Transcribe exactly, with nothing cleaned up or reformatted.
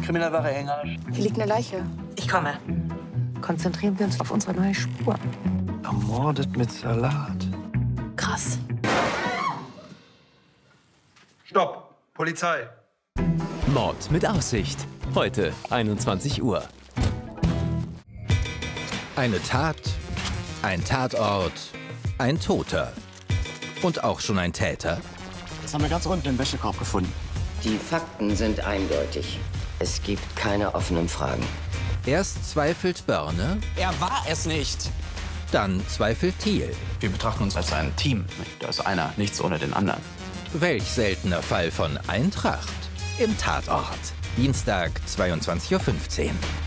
Kriminalwache Engarsch. Hier liegt eine Leiche. Ich komme. Konzentrieren wir uns auf unsere neue Spur. Ermordet mit Salat. Krass. Stopp! Polizei! Mord mit Aussicht. Heute einundzwanzig Uhr. Eine Tat, ein Tatort, ein Toter. Und auch schon ein Täter? Das haben wir ganz unten im Wäschekorb gefunden. Die Fakten sind eindeutig. Es gibt keine offenen Fragen. Erst zweifelt Börne, Er war es nicht. dann zweifelt Thiel. Wir betrachten uns als ein Team. Da ist einer, nichts ohne den anderen. Welch seltener Fall von Eintracht im Tatort. Dienstag, zweiundzwanzig Uhr fünfzehn.